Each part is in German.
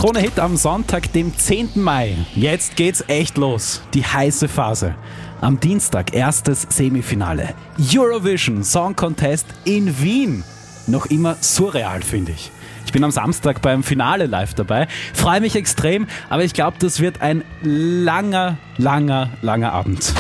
Krone Hit am Sonntag, dem 10. Mai. Jetzt geht's echt los. Die heiße Phase. Am Dienstag erstes Semifinale. Eurovision Song Contest in Wien. Noch immer surreal, finde ich. Ich bin am Samstag beim Finale live dabei. Freue mich extrem, aber ich glaube, das wird ein langer Abend.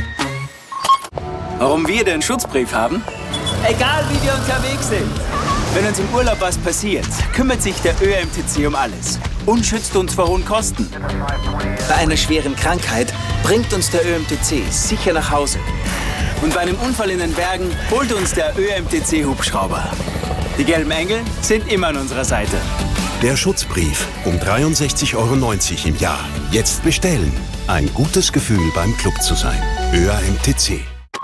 Warum wir den Schutzbrief haben? Egal wie wir unterwegs sind. Wenn uns im Urlaub was passiert, kümmert sich der ÖMTC um alles und schützt uns vor hohen Kosten. Bei einer schweren Krankheit bringt uns der ÖMTC sicher nach Hause. Und bei einem Unfall in den Bergen holt uns der ÖMTC-Hubschrauber. Die gelben Engel sind immer an unserer Seite. Der Schutzbrief um 63,90 € im Jahr. Jetzt bestellen. Ein gutes Gefühl beim Club zu sein. ÖMTC.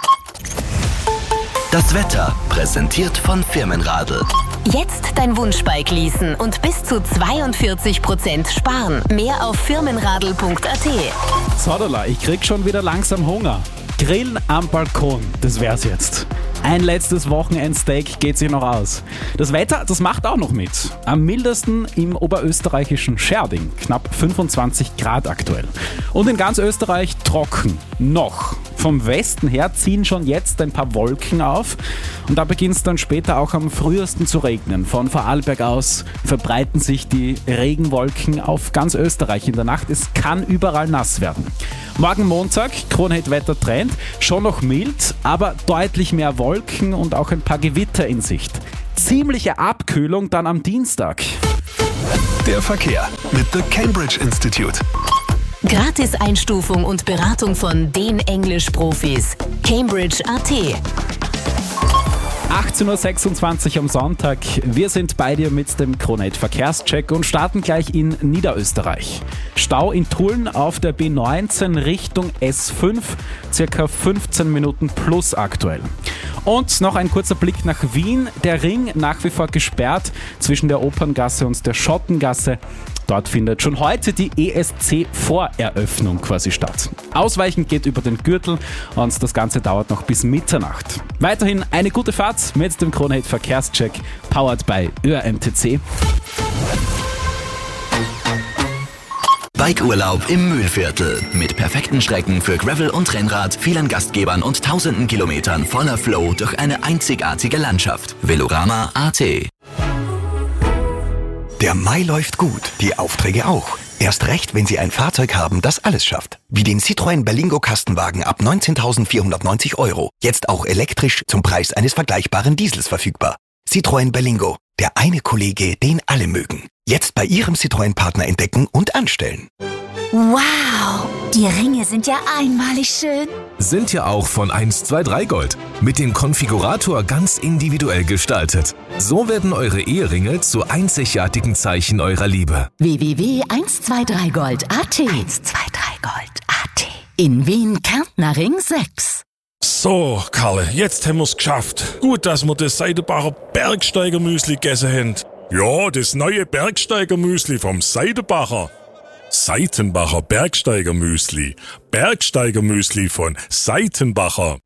Das Wetter präsentiert von Firmenradl. Jetzt dein Wunschbike leasen und bis zu 42% sparen. Mehr auf firmenradl.at. Sodala, ich krieg schon wieder langsam Hunger. Grillen am Balkon, das wär's jetzt. Ein letztes Wochenendsteak geht sich noch aus. Das Wetter, das macht auch noch mit. Am mildesten im oberösterreichischen Scherding, knapp 25 Grad aktuell. Und in ganz Österreich trocken, noch. Vom Westen her ziehen schon jetzt ein paar Wolken auf und da beginnt es dann später auch am frühesten zu regnen. Von Vorarlberg aus verbreiten sich die Regenwolken auf ganz Österreich in der Nacht. Es kann überall nass werden. Morgen Montag, Krone Hit Wetter Trend, schon noch mild, aber deutlich mehr Wolken und auch ein paar Gewitter in Sicht. Ziemliche Abkühlung dann am Dienstag. Der Verkehr mit The Cambridge Institute. Gratis-Einstufung und Beratung von den Englisch-Profis. Cambridge.at. 18.26 Uhr am Sonntag. Wir sind bei dir mit dem Krone Hit Verkehrscheck und starten gleich in Niederösterreich. Stau in Tulln auf der B19 Richtung S5, circa 15 Minuten plus aktuell. Und noch ein kurzer Blick nach Wien. Der Ring nach wie vor gesperrt zwischen der Operngasse und der Schottengasse. Dort findet schon heute die ESC-Voreröffnung quasi statt. Ausweichen geht über den Gürtel und das Ganze dauert noch bis Mitternacht. Weiterhin eine gute Fahrt mit dem Krone Hit Verkehrscheck, powered by ÖMTC. Bikeurlaub im Mühlviertel. Mit perfekten Strecken für Gravel und Rennrad, vielen Gastgebern und tausenden Kilometern voller Flow durch eine einzigartige Landschaft. Velorama.at. Der Mai läuft gut, die Aufträge auch. Erst recht, wenn Sie ein Fahrzeug haben, das alles schafft. Wie den Citroën Berlingo Kastenwagen ab 19.490 €. Jetzt auch elektrisch zum Preis eines vergleichbaren Diesels verfügbar. Citroën Berlingo, der eine Kollege, den alle mögen. Jetzt bei Ihrem Citroën-Partner entdecken und anstellen. Wow, die Ringe sind ja einmalig schön. Sind ja auch von 123 Gold. Mit dem Konfigurator ganz individuell gestaltet. So werden eure Eheringe zu einzigartigen Zeichen eurer Liebe. www.123gold.at 123gold.at. In Wien Kärntner Ring 6. So, Karle, jetzt haben wir's geschafft. Gut, dass wir das Seidenbacher Bergsteigermüsli gegessen haben. Ja, das neue Bergsteigermüsli vom Seidenbacher. Seitenbacher Bergsteigermüsli. Bergsteigermüsli von Seitenbacher.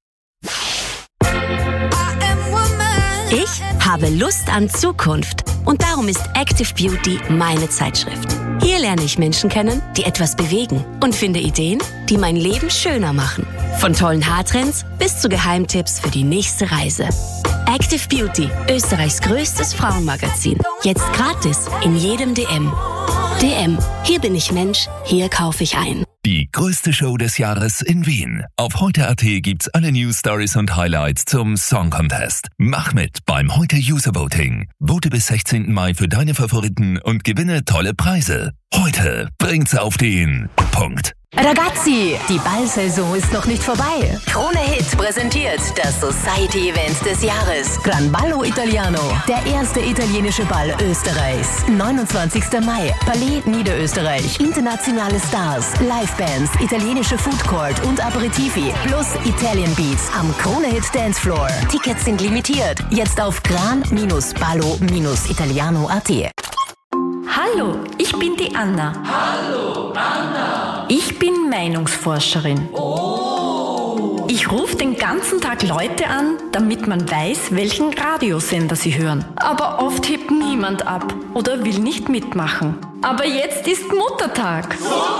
Ich habe Lust an Zukunft und darum ist Active Beauty meine Zeitschrift. Hier lerne ich Menschen kennen, die etwas bewegen und finde Ideen, die mein Leben schöner machen. Von tollen Haartrends bis zu Geheimtipps für die nächste Reise. Active Beauty, Österreichs größtes Frauenmagazin. Jetzt gratis in jedem DM. DM, hier bin ich Mensch, hier kaufe ich ein. Die größte Show des Jahres in Wien. Auf heute.at gibt's alle News, Stories und Highlights zum Song Contest. Mach mit beim Heute User Voting. Vote bis 16. Mai für deine Favoriten und gewinne tolle Preise. Heute bringt's auf den Punkt. Ragazzi, die Ballsaison ist noch nicht vorbei. Krone Hit präsentiert das Society-Event des Jahres. Gran Ballo Italiano, der erste italienische Ball Österreichs. 29. Mai, Palais Niederösterreich. Internationale Stars, Livebands, italienische Foodcourt und Aperitivi plus Italian Beats am Krone Hit Dancefloor. Tickets sind limitiert. Jetzt auf gran-ballo-italiano.at. Hallo, ich bin die Anna. Hallo, Anna. Ich bin Meinungsforscherin. Oh. Ich rufe den ganzen Tag Leute an, damit man weiß, welchen Radiosender sie hören. Aber oft hebt niemand ab oder will nicht mitmachen. Aber jetzt ist Muttertag.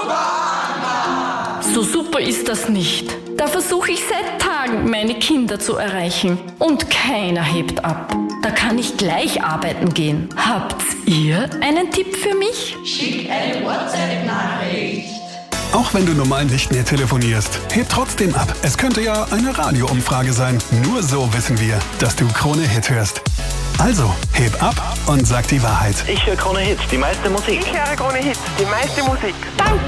So super ist das nicht. Da versuche ich seit Tagen, meine Kinder zu erreichen. Und keiner hebt ab. Da kann ich gleich arbeiten gehen. Habt ihr einen Tipp für mich? Schick eine WhatsApp-Nachricht. Auch wenn du normal nicht mehr telefonierst, heb trotzdem ab. Es könnte ja eine Radioumfrage sein. Nur so wissen wir, dass du Krone Hit hörst. Also, heb ab und sag die Wahrheit. Ich höre Krone Hit, die meiste Musik. Ich höre Krone Hit, die meiste Musik. Danke!